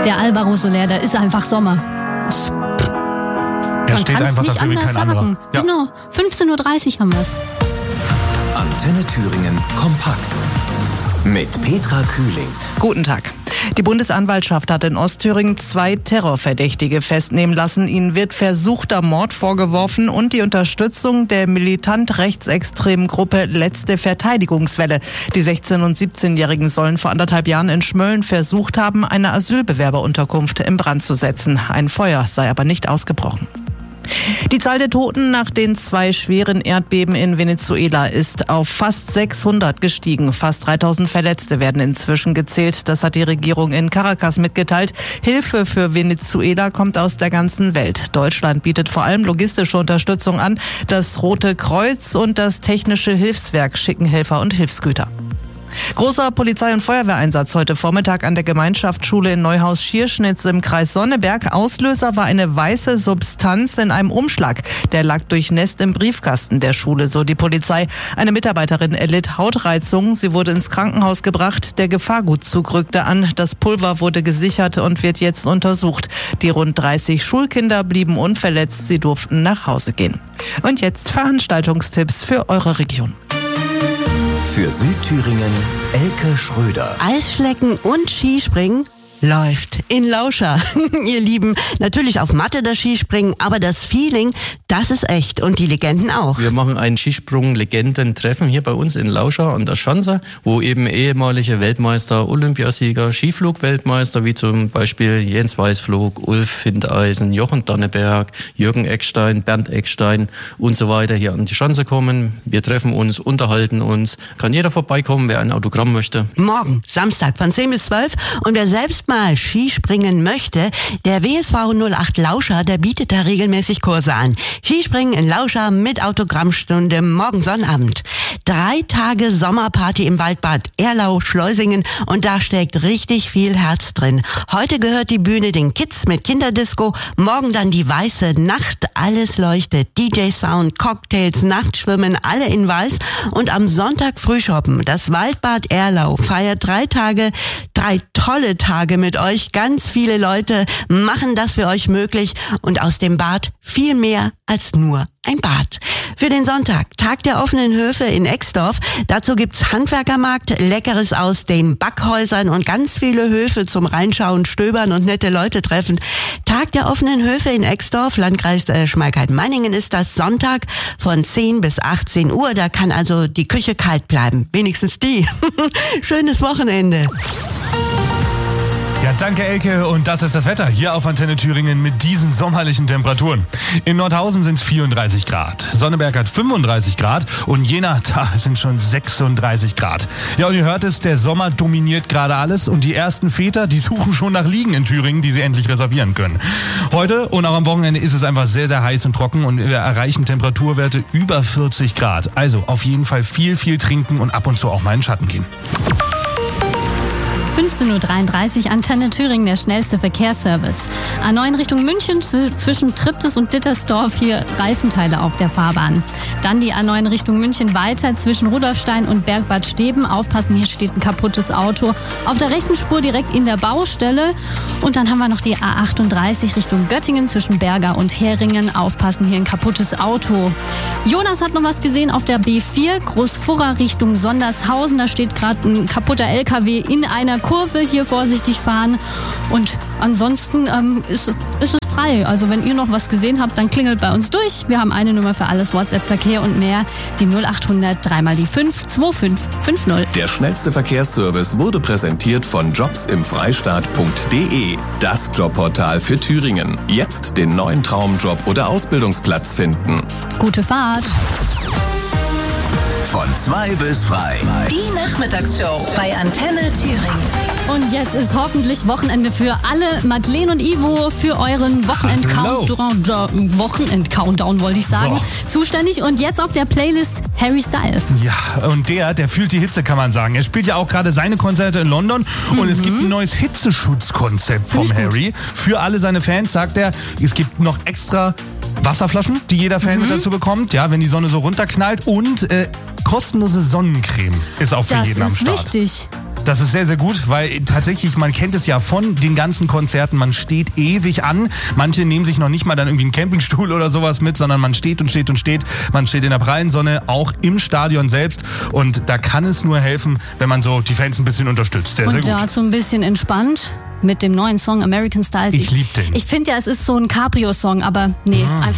Der Alvaro Soler, der ist einfach Sommer. Er steht einfach dafür wie kein anderer. Ja. Genau, 15.30 Uhr haben wir es. Antenne Thüringen kompakt mit Petra Kühling. Guten Tag. Die Bundesanwaltschaft hat in Ostthüringen 2 Terrorverdächtige festnehmen lassen. Ihnen wird versuchter Mord vorgeworfen und die Unterstützung der militant rechtsextremen Gruppe Letzte Verteidigungswelle. Die 16- und 17-Jährigen sollen vor 1,5 Jahren in Schmölln versucht haben, eine Asylbewerberunterkunft in Brand zu setzen. Ein Feuer sei aber nicht ausgebrochen. Die Zahl der Toten nach den 2 schweren Erdbeben in Venezuela ist auf fast 600 gestiegen. Fast 3000 Verletzte werden inzwischen gezählt. Das hat die Regierung in Caracas mitgeteilt. Hilfe für Venezuela kommt aus der ganzen Welt. Deutschland bietet vor allem logistische Unterstützung an. Das Rote Kreuz und das Technische Hilfswerk schicken Helfer und Hilfsgüter. Großer Polizei- und Feuerwehreinsatz heute Vormittag an der Gemeinschaftsschule in Neuhaus-Schierschnitz im Kreis Sonneberg. Auslöser war eine weiße Substanz in einem Umschlag. Der lag durchnässt im Briefkasten der Schule, so die Polizei. Eine Mitarbeiterin erlitt Hautreizungen. Sie wurde ins Krankenhaus gebracht. Der Gefahrgutzug rückte an. Das Pulver wurde gesichert und wird jetzt untersucht. Die rund 30 Schulkinder blieben unverletzt. Sie durften nach Hause gehen. Und jetzt Veranstaltungstipps für eure Region. Für Südthüringen Elke Schröder. Eisschlecken und Skispringen läuft in Lauscha. Ihr Lieben, natürlich auf Matte das Skispringen, aber das Feeling, das ist echt und die Legenden auch. Wir machen ein Skisprung-Legenden-Treffen hier bei uns in Lauscha an der Schanze, wo eben ehemalige Weltmeister, Olympiasieger, Skiflug-Weltmeister, wie zum Beispiel Jens Weißflog, Ulf Hindeisen, Jochen Danneberg, Jürgen Eckstein, Bernd Eckstein und so weiter hier an die Schanze kommen. Wir treffen uns, unterhalten uns. Kann jeder vorbeikommen, wer ein Autogramm möchte. Morgen, Samstag von 10 bis 12 und wer selbst mal Skispringen möchte, der WSV 08 Lauscha, der bietet da regelmäßig Kurse an. Skispringen in Lauscha mit Autogrammstunde morgen Sonnabend. 3 Tage Sommerparty im Waldbad Erlau-Schleusingen und da steckt richtig viel Herz drin. Heute gehört die Bühne den Kids mit Kinderdisco, morgen dann die weiße Nacht, alles leuchtet, DJ-Sound, Cocktails, Nachtschwimmen, alle in weiß und am Sonntag Frühshoppen. Das Waldbad Erlau feiert 3 Tage, 3 tolle Tage mit euch. Ganz viele Leute machen das für euch möglich und aus dem Bad viel mehr als nur ein Bad. Für den Sonntag, Tag der offenen Höfe in Exdorf. Dazu gibt's Handwerkermarkt, Leckeres aus den Backhäusern und ganz viele Höfe zum Reinschauen, Stöbern und nette Leute treffen. Tag der offenen Höfe in Exdorf, Landkreis Schmalkalden-Meiningen ist das Sonntag von 10 bis 18 Uhr. Da kann also die Küche kalt bleiben. Wenigstens die. Schönes Wochenende. Ja, danke Elke. Und das ist das Wetter hier auf Antenne Thüringen mit diesen sommerlichen Temperaturen. In Nordhausen sind es 34 Grad. Sonneberg hat 35 Grad und Jena, da sind schon 36 Grad. Ja, und ihr hört es, der Sommer dominiert gerade alles und die ersten Väter, die suchen schon nach Liegen in Thüringen, die sie endlich reservieren können. Heute und auch am Wochenende ist es einfach sehr, sehr heiß und trocken und wir erreichen Temperaturwerte über 40 Grad. Also auf jeden Fall viel, viel trinken und ab und zu auch mal in den Schatten gehen. 15.33 Uhr, Antenne Thüringen, der schnellste Verkehrsservice. A9 Richtung München, zwischen Triptis und Dittersdorf, hier Reifenteile auf der Fahrbahn. Dann die A9 Richtung München weiter, zwischen Rudolfstein und Bergbad Steben. Aufpassen, hier steht ein kaputtes Auto. Auf der rechten Spur direkt in der Baustelle. Und dann haben wir noch die A38 Richtung Göttingen, zwischen Berger und Heringen. Aufpassen, hier ein kaputtes Auto. Jonas hat noch was gesehen auf der B4, Großfurra Richtung Sondershausen. Da steht gerade ein kaputter LKW in einer Kurve, hier vorsichtig fahren. Und ansonsten ist es frei. Also wenn ihr noch was gesehen habt, dann klingelt bei uns durch. Wir haben eine Nummer für alles, WhatsApp-Verkehr und mehr. Die 0800 3x5 2550. Der schnellste Verkehrsservice wurde präsentiert von jobsimfreistaat.de. Das Jobportal für Thüringen. Jetzt den neuen Traumjob oder Ausbildungsplatz finden. Gute Fahrt. Von 2 bis frei. Die Nachmittagsshow bei Antenne Thüringen. Und jetzt ist hoffentlich Wochenende für alle. Madeleine und Ivo für euren Wochenend-Countdown, wollte ich sagen, zuständig. Und jetzt auf der Playlist Harry Styles. Ja, und der fühlt die Hitze, kann man sagen. Er spielt ja auch gerade seine Konzerte in London und es gibt ein neues Hitzeschutzkonzept vom Harry. Für alle seine Fans sagt er, es gibt noch extra Wasserflaschen, die jeder Fan mit dazu bekommt, ja, wenn die Sonne so runterknallt und kostenlose Sonnencreme ist auch für jeden am Start. Das ist wichtig. Das ist sehr, sehr gut, weil tatsächlich, man kennt es ja von den ganzen Konzerten, man steht ewig an. Manche nehmen sich noch nicht mal dann irgendwie einen Campingstuhl oder sowas mit, sondern man steht und steht und steht. Man steht in der prallen Sonne, auch im Stadion selbst. Und da kann es nur helfen, wenn man so die Fans ein bisschen unterstützt. Sehr, sehr Und gut. dazu ein bisschen entspannt mit dem neuen Song American Styles. Ich lieb den. Ich finde ja, es ist so ein Cabrio-Song, aber nee, einfach